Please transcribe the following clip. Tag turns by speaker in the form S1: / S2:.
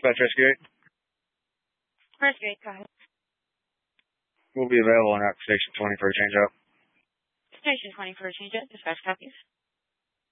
S1: Dispatch Rescue 8.
S2: Rescue 8, go ahead.
S1: We'll be available on Station 20 for a change-up.
S2: Station 20 for a change-up. Dispatch copies.